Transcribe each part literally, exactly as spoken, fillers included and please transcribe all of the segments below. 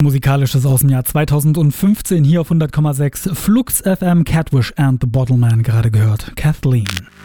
Musikalisches aus dem Jahr zweitausendfünfzehn hier auf hundert Komma sechs Flux F M. Catwish and the Bottleman gerade gehört. Kathleen.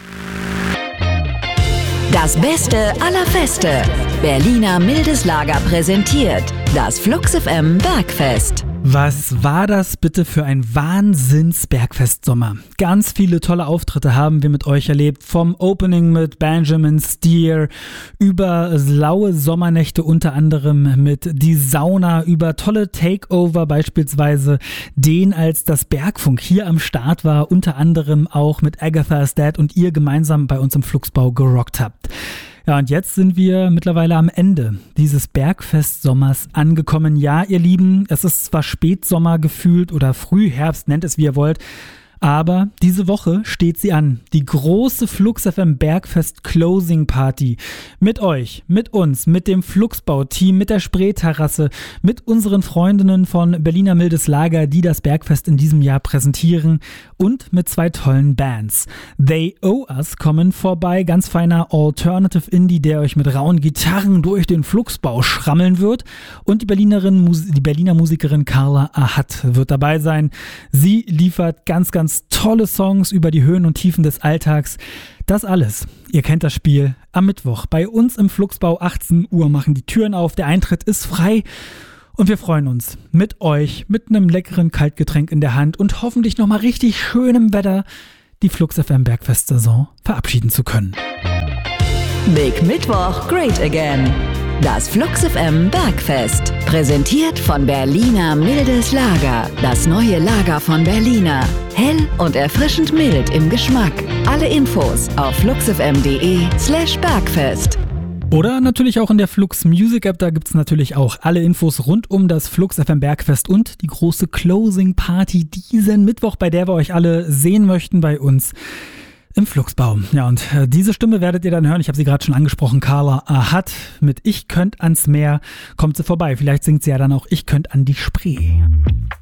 Das Beste aller Feste. Berliner Mildes Lager präsentiert das Flux F M Bergfest. Was war das bitte für ein Wahnsinns-Bergfest-Sommer? Ganz viele tolle Auftritte haben wir mit euch erlebt. Vom Opening mit Benjamin Steer über laue Sommernächte unter anderem mit Die Sauna, über tolle Takeover beispielsweise den, als das Bergfunk hier am Start war, unter anderem auch mit Agatha's Dad und ihr gemeinsam bei uns im Fluxbau gerockt habt. Ja, und jetzt sind wir mittlerweile am Ende dieses Bergfest-Sommers angekommen. Ja, ihr Lieben, es ist zwar Spätsommer gefühlt oder Frühherbst, nennt es wie ihr wollt, aber diese Woche steht sie an. Die große Flux F M Bergfest Closing Party. Mit euch, mit uns, mit dem Fluxbau-Team, mit der Spreeterrasse, mit unseren Freundinnen von Berliner Mildes Lager, die das Bergfest in diesem Jahr präsentieren und mit zwei tollen Bands. They Owe Us kommen vorbei, ganz feiner Alternative Indie, der euch mit rauen Gitarren durch den Fluxbau schrammeln wird. Und die Berlinerin, die Berliner Musikerin Carla Ahat wird dabei sein. Sie liefert ganz, ganz tolle Songs über die Höhen und Tiefen des Alltags. Das alles, ihr kennt das Spiel, am Mittwoch bei uns im Fluxbau. achtzehn Uhr machen die Türen auf, der Eintritt ist frei und wir freuen uns mit euch, mit einem leckeren Kaltgetränk in der Hand und hoffentlich nochmal richtig schönem Wetter die Flux F M Bergfest-Saison verabschieden zu können. Big Mittwoch, great again. Das Flux F M Bergfest. Präsentiert von Berliner Mildes Lager. Das neue Lager von Berliner. Hell und erfrischend mild im Geschmack. Alle Infos auf fluxfm.de slash Bergfest. Oder natürlich auch in der Flux Music App, da gibt es natürlich auch alle Infos rund um das Flux F M Bergfest und die große Closing Party diesen Mittwoch, bei der wir euch alle sehen möchten bei uns im Fluxbau. Ja, und äh, diese Stimme werdet ihr dann hören. Ich habe sie gerade schon angesprochen. Carla Ahat mit Ich könnt ans Meer kommt sie vorbei. Vielleicht singt sie ja dann auch Ich könnt an die Spree.